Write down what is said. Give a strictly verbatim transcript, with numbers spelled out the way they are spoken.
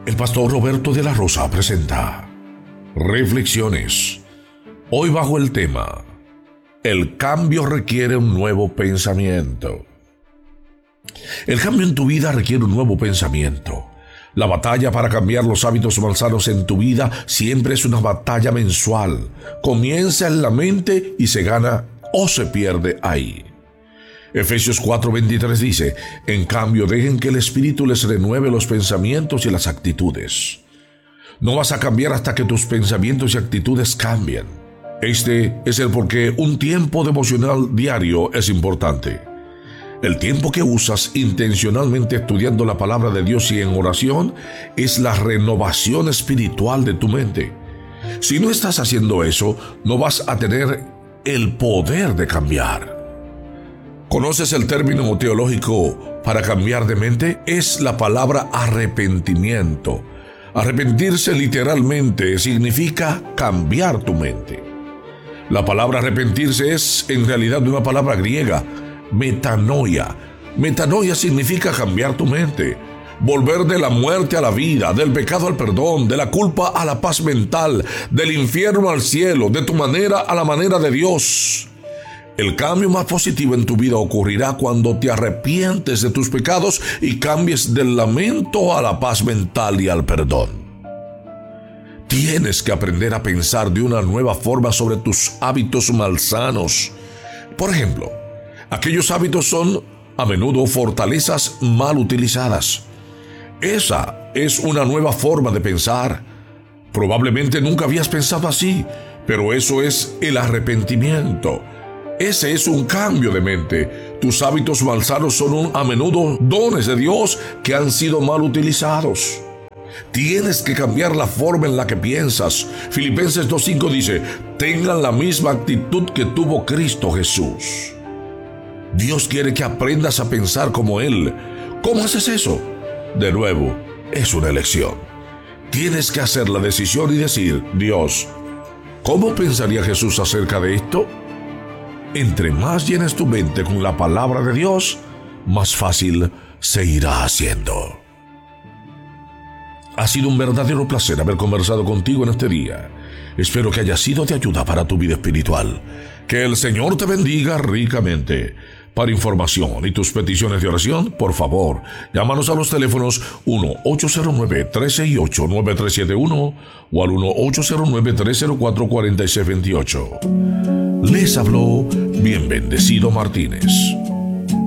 El pastor Roberto de la Rosa presenta Reflexiones. Hoy bajo el tema: el cambio requiere un nuevo pensamiento. El cambio en tu vida requiere un nuevo pensamiento. La batalla para cambiar los hábitos malsanos en tu vida siempre es una batalla mensual. Comienza en la mente y se gana o se pierde ahí. Efesios cuatro veintitrés dice: en cambio, dejen que el Espíritu les renueve los pensamientos y las actitudes. No vas a cambiar hasta que tus pensamientos y actitudes cambien. Este es el por qué un tiempo devocional diario es importante. El tiempo que usas intencionalmente estudiando la palabra de Dios y en oración es la renovación espiritual de tu mente. Si no estás haciendo eso, no vas a tener el poder de cambiar. ¿Conoces el término teológico para cambiar de mente? Es la palabra arrepentimiento. Arrepentirse literalmente significa cambiar tu mente. La palabra arrepentirse es en realidad una palabra griega, metanoia. Metanoia significa cambiar tu mente, volver de la muerte a la vida, del pecado al perdón, de la culpa a la paz mental, del infierno al cielo, de tu manera a la manera de Dios. El cambio más positivo en tu vida ocurrirá cuando te arrepientes de tus pecados y cambies del lamento a la paz mental y al perdón. Tienes que aprender a pensar de una nueva forma sobre tus hábitos malsanos. Por ejemplo, aquellos hábitos son a menudo fortalezas mal utilizadas. Esa es una nueva forma de pensar. Probablemente nunca habías pensado así, pero eso es el arrepentimiento. Ese es un cambio de mente. Tus hábitos malsanos son un, a menudo dones de Dios que han sido mal utilizados. Tienes que cambiar la forma en la que piensas. Filipenses dos cinco dice: tengan la misma actitud que tuvo Cristo Jesús. Dios quiere que aprendas a pensar como Él. ¿Cómo haces eso? De nuevo, es una elección. Tienes que hacer la decisión y decir: Dios, ¿cómo pensaría Jesús acerca de esto? Entre más llenes tu mente con la palabra de Dios, más fácil se irá haciendo. Ha sido un verdadero placer haber conversado contigo en este día. Espero que haya sido de ayuda para tu vida espiritual. Que el Señor te bendiga ricamente. Para información y tus peticiones de oración, por favor, llámanos a los teléfonos uno ocho cero nueve, tres seis ocho, nueve tres siete uno o al uno ocho cero nueve, tres cero cuatro, cuatro seis dos ocho. Les habló Bien Bendecido Martínez.